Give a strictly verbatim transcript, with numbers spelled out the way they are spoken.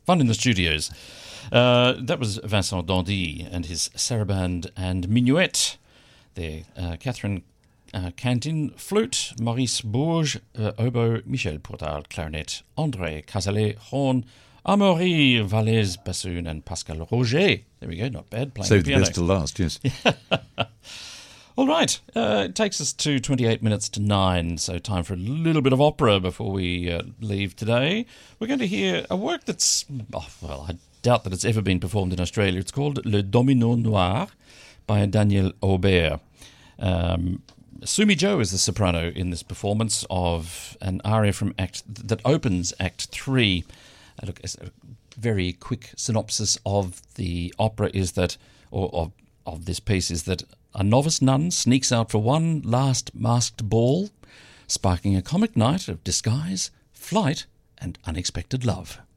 Fun in the studios. Uh, that was Vincent Dandy and his sarabande and minuet. There, uh, Catherine uh, Cantin, flute, Maurice Bourges, uh, oboe, Michel Portal, clarinet, André Cazalet, horn, Amaury Valles, bassoon, and Pascal Roger. There we go, not bad. Playing Saved the the piano. best till last, yes. All right, uh, it takes us to twenty-eight minutes to nine, so time for a little bit of opera before we uh, leave today. We're going to hear a work that's, oh, well, I doubt that it's ever been performed in Australia. It's called Le Domino Noir by Daniel Aubert. Um, Sumi Jo is the soprano in this performance of an aria from Act that opens Act Three. Uh, look, a very quick synopsis of the opera is that, or of, of this piece is that a novice nun sneaks out for one last masked ball, sparking a comic night of disguise, flight, and unexpected love.